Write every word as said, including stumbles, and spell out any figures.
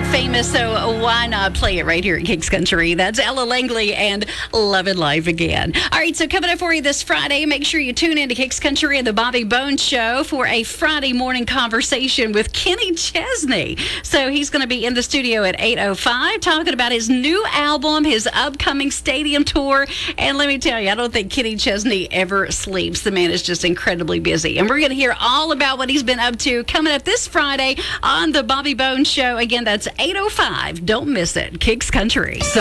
famous, so why not play it right here at Kicks Country? That's Ella Langley and Lovin' Life Again. All right, so coming up for you this Friday, make sure you tune in to Kicks Country and the Bobby Bones Show for a Friday morning conversation with Kenny Chesney. So he's going to be in the studio at eight oh five talking about his new album, his upcoming stadium tour. And let me tell you, I don't think Kenny Chesney ever sleeps. The man is just incredibly busy. And we're going to hear all about what he's been up to coming up this Friday on the Bobby Bones Show. Again, that's eight oh five. Don't miss it. Kicks Country.